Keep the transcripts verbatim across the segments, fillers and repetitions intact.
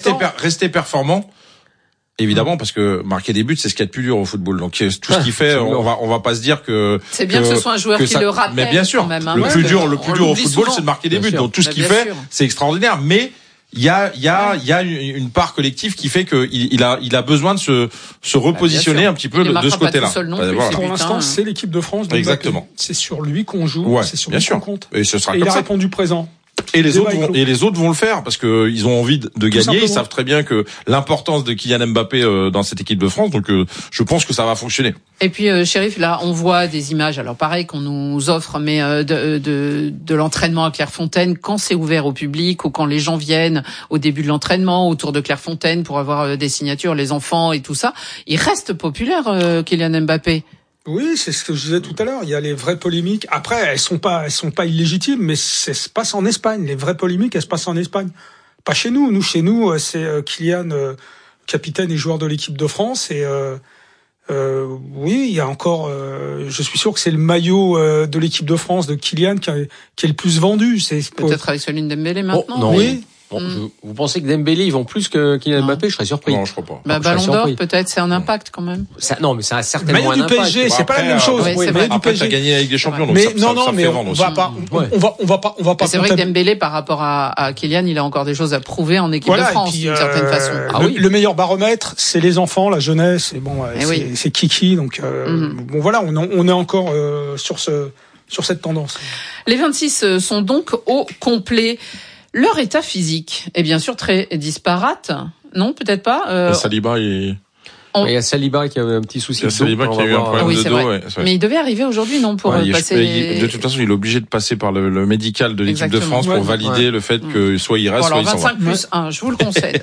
rester, per, rester performant. Évidemment, parce que marquer des buts, c'est ce qu'il y a de plus dur au football. Donc tout ce qu'il fait, on va on va pas se dire que c'est bien que, que ce soit un joueur qui ça, le rappelle. Mais bien sûr, quand même, hein, le ouais, plus dur, le plus dur au football, souvent. c'est de marquer des bien buts. Sûr. Donc tout ce mais qu'il fait, sûr. c'est extraordinaire. Mais il y a il y a il y a une part collective qui fait que il, il a il a besoin de se se repositionner bah, un petit peu de, de ce côté-là. Bah, voilà. Pour l'instant, c'est l'équipe de France. Exactement. C'est sur lui qu'on joue. Ouais, c'est sur bien lui sûr. qu'on compte. Et ce sera et comme il a ça. répondu présent. Et les autres vont, et les autres vont le faire parce que ils ont envie de, de gagner. Ils savent très bien que l'importance de Kylian Mbappé euh, dans cette équipe de France. Donc, euh, je pense que ça va fonctionner. Et puis, euh, Chérif, là, on voit des images. Alors, pareil qu'on nous offre, mais euh, de, de, de l'entraînement à Clairefontaine quand c'est ouvert au public ou quand les gens viennent au début de l'entraînement autour de Clairefontaine pour avoir euh, des signatures, les enfants et tout ça. Il reste populaire, euh, Kylian Mbappé. Oui, c'est ce que je disais tout à l'heure. Il y a les vraies polémiques. Après, elles sont pas, elles sont pas illégitimes, mais ça se passe en Espagne. Les vraies polémiques, elles se passent en Espagne. Pas chez nous. Nous, chez nous, c'est Kylian, euh, capitaine et joueur de l'équipe de France. Et euh, euh, oui, il y a encore. Euh, je suis sûr que c'est le maillot euh, de l'équipe de France de Kylian qui, a, qui est le plus vendu. C'est peut-être avec celui de Dembélé maintenant. Oh, non. Oui. Bon, mm. je, vous pensez que Dembélé ils vont plus que Kylian Mbappé? Je serais surpris. Non, je crois pas. Bah, Ballon d'Or, peut-être, c'est un impact quand même. Ça, non, mais ça a certainement un du impact. P S G, c'est pas la même chose. Ouais, oui, mais après, t'as gagné avec des champions, donc mais ça, non, ça, non, ça mais fait on vendre va aussi. pas, on, ouais. on va, on va pas, on va pas. C'est vrai que Dembélé, par rapport à, à Kylian, il a encore des choses à prouver en équipe voilà, de France, d'une euh, certaine façon. Ah le, oui. le meilleur baromètre, c'est les enfants, la jeunesse, et bon, c'est, oui. c'est Kiki, donc euh, mm-hmm. bon voilà, on, on est encore euh, sur ce, sur cette tendance. Les vingt-six sont donc au complet. Leur état physique est bien sûr très disparate. Non, peut-être pas. Euh, Saliba est... On... Il y a Saliba qui a un petit souci. Il y a Saliba qui a eu un problème oui, de dos. Ouais, mais il devait arriver aujourd'hui, non, pour ouais, passer. Il, de toute façon, il est obligé de passer par le, le médical de l'équipe Exactement. de France pour ouais. valider ouais. le fait que soit il reste, bon, soit alors, il s'en va. vingt-cinq plus un, je vous le concède.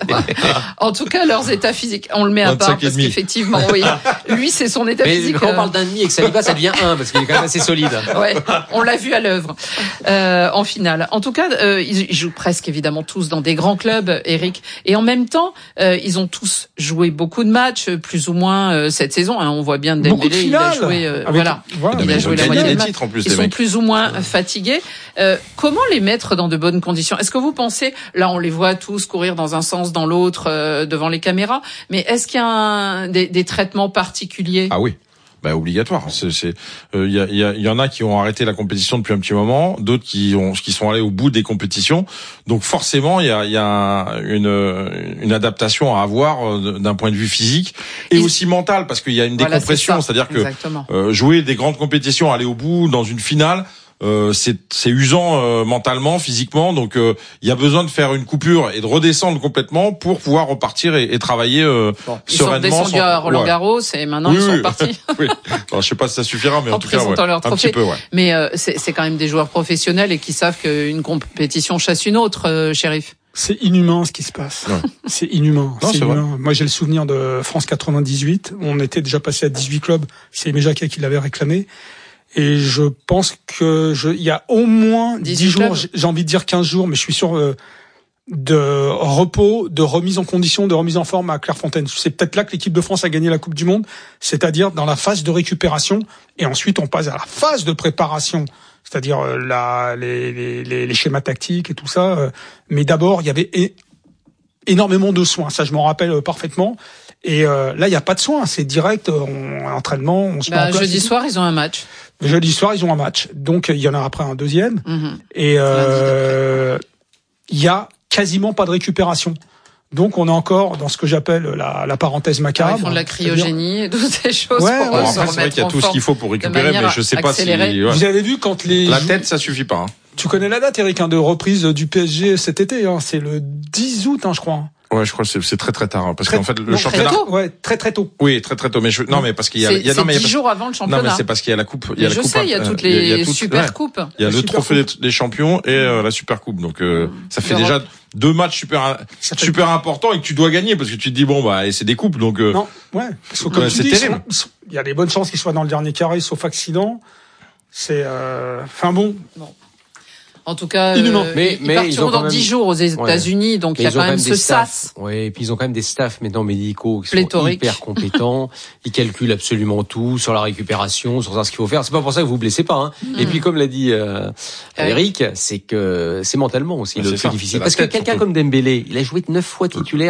En tout cas, leurs états physiques, on le met à part parce qu'effectivement, oui, lui, c'est son état mais physique. Quand on parle d'un demi et que Saliba, ça devient un parce qu'il est quand même assez solide. Ouais, on l'a vu à l'œuvre euh, en finale. En tout cas, euh, ils jouent presque évidemment tous dans des grands clubs, Eric, et en même temps, euh, ils ont tous joué beaucoup de matchs, plus ou moins euh, cette saison. Hein, on voit bien Dembélé, il a joué, euh, Avec, voilà, voilà, il a joué la moitié des titres en plus. Ils sont mecs. plus ou moins fatigués. Euh, comment les mettre dans de bonnes conditions? Est-ce que vous pensez, là, on les voit tous courir dans un sens, dans l'autre, euh, devant les caméras, mais est-ce qu'il y a un, des, des traitements particuliers? Ah oui. Bah obligatoire. C'est, c'est, il euh, y, a, y, a, y en a qui ont arrêté la compétition depuis un petit moment, d'autres qui ont, qui sont allés au bout des compétitions. Donc forcément, il y a, y a une, une adaptation à avoir d'un point de vue physique et, et aussi mental, parce qu'il y a une voilà, décompression, c'est c'est-à-dire que euh, jouer des grandes compétitions, aller au bout dans une finale. Euh, c'est, c'est usant euh, mentalement, physiquement, donc il euh, y a besoin de faire une coupure et de redescendre complètement pour pouvoir repartir et, et travailler euh, bon, ils sereinement. Ils sont descendus à Roland Garros ouais. et maintenant oui, ils sont oui. partis. Oui. Alors, je sais pas si ça suffira, mais en, en tout cas, ouais, leur un petit peu. Ouais. Mais euh, c'est, c'est quand même des joueurs professionnels et qui savent qu'une compétition chasse une autre, euh, Chérif. C'est inhumain ce qui se passe. Ouais. C'est inhumain. Non, c'est c'est inhumain. Moi, j'ai le souvenir de France quatre-vingt-dix-huit. On était déjà passé à dix-huit clubs. C'est Aimé Jacquet qui l'avait réclamé. Et je pense que je, il y a au moins dix jours, j'ai envie de dire quinze jours, mais je suis sûr euh, de repos, de remise en condition, de remise en forme à Clairefontaine. C'est peut-être là que l'équipe de France a gagné la Coupe du Monde, c'est-à-dire dans la phase de récupération, et ensuite on passe à la phase de préparation, c'est-à-dire euh, la, les, les, les, les schémas tactiques et tout ça. Euh, mais d'abord, il y avait é- énormément de soins, ça je m'en rappelle euh, parfaitement. Et euh, là, il n'y a pas de soins, c'est direct, on, entraînement, on se bah, met en place. Jeudi soir, ils ont un match. Jeudi soir, ils ont un match. Donc, il y en a après un deuxième. Mmh. Et euh, il y a quasiment pas de récupération. Donc, on est encore dans ce que j'appelle la, la parenthèse macabre. Ah, ils font de la cryogénie et toutes ces choses. Ouais, pour ouais, bon, se après, c'est vrai qu'il y a tout ce qu'il faut pour récupérer, mais je sais accélérée. pas si... Ouais. Vous avez vu quand les... La tête, ça suffit pas. Hein. Tu connais la date, Eric, hein, de reprise du P S G cet été. Hein, c'est le dix août, hein, je crois. Ouais, je crois que c'est, c'est très très tard, hein, parce très, qu'en fait le non, championnat. Très tôt. Ouais, très très tôt. Oui, très très tôt. Mais je, non, mais parce qu'il y a, c'est, il y a c'est non mais dix jours avant le championnat. Non, mais c'est parce qu'il y a la coupe. Il y a mais la je coupe, sais, il y a toutes les il y a, il y a toutes, super ouais. coupes. Il y a la le trophée coupe. des champions et euh, la super coupe. Donc euh, mmh. ça fait L'Europe. déjà deux matchs super super importants et que tu dois gagner parce que tu te dis bon bah c'est des coupes donc. Euh, non, ouais. Parce que comme tu dis, il y a des bonnes chances qu'ils soient dans le dernier carré, sauf accident. C'est, enfin euh, bon. Non. En tout cas, euh, mais, ils mais partiront ils dans même... dix jours aux États-Unis, ouais. donc il y a quand même, même ce sas. Oui, et puis ils ont quand même des staffs maintenant médicaux qui Pléthorique. sont hyper compétents. Ils calculent absolument tout sur la récupération, sur ce qu'il faut faire. C'est pas pour ça que vous vous blessez pas. Hein. Mm. Et puis comme l'a dit euh, Eric, c'est que c'est mentalement aussi ouais, le plus ça. difficile. Parce que quelqu'un surtout. comme Dembélé, il a joué neuf fois titulaire.